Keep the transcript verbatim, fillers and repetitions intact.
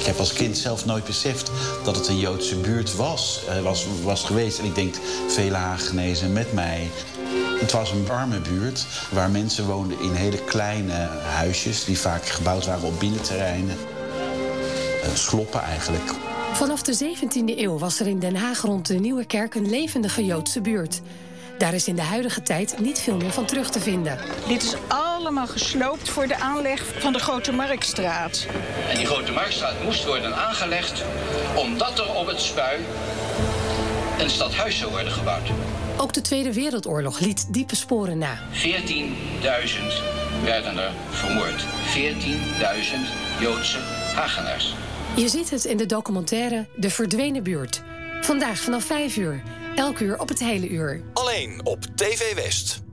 heb als kind zelf nooit beseft dat het een Joodse buurt was, uh, was, was geweest. En ik denk vele Hagenezen met mij. Het was een arme buurt waar mensen woonden in hele kleine huisjes die vaak gebouwd waren op binnenterreinen. Uh, sloppen eigenlijk. Vanaf de zeventiende eeuw was er in Den Haag rond de Nieuwe Kerk een levendige Joodse buurt. Daar is in de huidige tijd niet veel meer van terug te vinden. Dit is allemaal gesloopt voor de aanleg van de Grote Marktstraat. En die Grote Marktstraat moest worden aangelegd omdat er op het Spui een stadhuis zou worden gebouwd. Ook de Tweede Wereldoorlog liet diepe sporen na. veertienduizend werden er vermoord. veertienduizend Joodse Hagenaars. Je ziet het in de documentaire De Verdwenen Buurt. Vandaag vanaf vijf uur. Elk uur op het hele uur. Alleen op T V West.